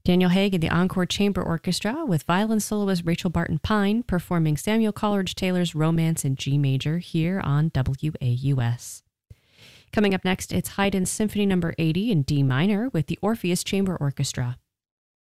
Daniel Haig and the Encore Chamber Orchestra with violin soloist Rachel Barton Pine performing Samuel Coleridge Taylor's Romance in G Major here on WAUS. Coming up next, it's Haydn's Symphony No. 80 in D minor with the Orpheus Chamber Orchestra.